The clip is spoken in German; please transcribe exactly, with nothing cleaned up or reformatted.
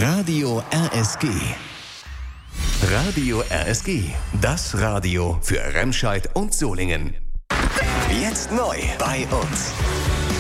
Radio R S G. Radio R S G, das Radio für Remscheid und Solingen. Jetzt neu bei uns.